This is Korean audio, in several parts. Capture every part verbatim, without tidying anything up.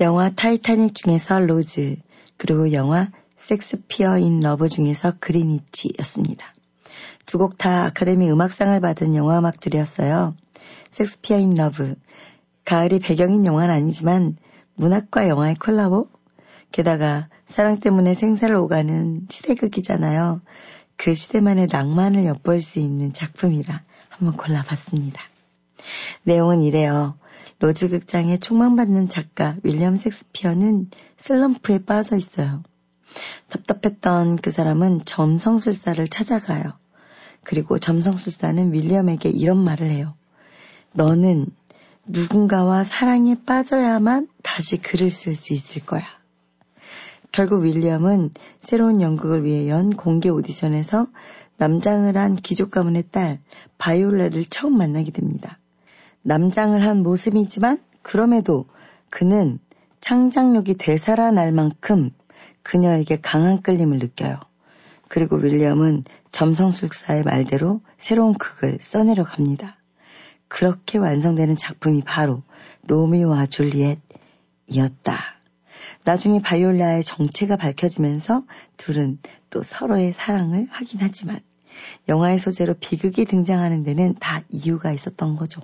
영화 타이타닉 중에서 로즈, 그리고 영화 섹스피어 인 러브 중에서 그린위치였습니다. 두 곡 다 아카데미 음악상을 받은 영화 음악들이었어요. 섹스피어 인 러브, 가을이 배경인 영화는 아니지만 문학과 영화의 콜라보? 게다가 사랑 때문에 생사를 오가는 시대극이잖아요. 그 시대만의 낭만을 엿볼 수 있는 작품이라 한번 골라봤습니다. 내용은 이래요. 로즈 극장에 촉망받는 작가 윌리엄 셰익스피어는 슬럼프에 빠져 있어요. 답답했던 그 사람은 점성술사를 찾아가요. 그리고 점성술사는 윌리엄에게 이런 말을 해요. 너는 누군가와 사랑에 빠져야만 다시 글을 쓸 수 있을 거야. 결국 윌리엄은 새로운 연극을 위해 연 공개 오디션에서 남장을 한 귀족 가문의 딸 바이올라를 처음 만나게 됩니다. 남장을 한 모습이지만 그럼에도 그는 창작력이 되살아날 만큼 그녀에게 강한 끌림을 느껴요. 그리고 윌리엄은 점성술사의 말대로 새로운 극을 써내려 갑니다. 그렇게 완성되는 작품이 바로 로미오와 줄리엣이었다. 나중에 바이올라의 정체가 밝혀지면서 둘은 또 서로의 사랑을 확인하지만 영화의 소재로 비극이 등장하는 데는 다 이유가 있었던 거죠.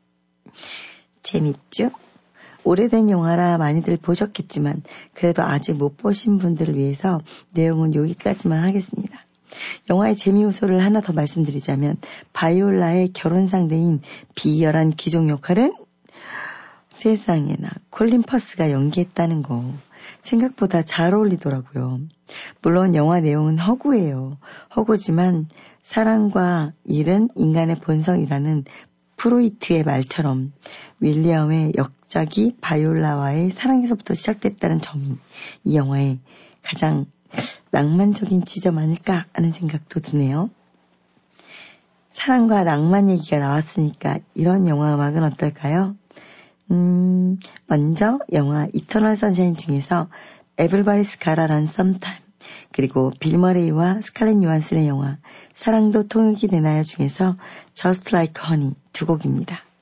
재밌죠? 오래된 영화라 많이들 보셨겠지만 그래도 아직 못 보신 분들을 위해서 내용은 여기까지만 하겠습니다. 영화의 재미 요소를 하나 더 말씀드리자면 바이올라의 결혼 상대인 비열한 귀족 역할은 세상에나 콜린 퍼스가 연기했다는 거 생각보다 잘 어울리더라고요. 물론 영화 내용은 허구예요. 허구지만 사랑과 일은 인간의 본성이라는 프로이트의 말처럼 윌리엄의 역작이 바이올라와의 사랑에서부터 시작됐다는 점이 이 영화의 가장 낭만적인 지점 아닐까 하는 생각도 드네요. 사랑과 낭만 얘기가 나왔으니까 이런 영화 음악은 어떨까요? 음, 먼저 영화 이터널 선샤인 중에서 Everybody's Gotta Run Sometime, 그리고 빌 머레이와 스칼렛 요한슨의 영화 사랑도 통역이 되나요 중에서 Just Like Honey 두 곡입니다.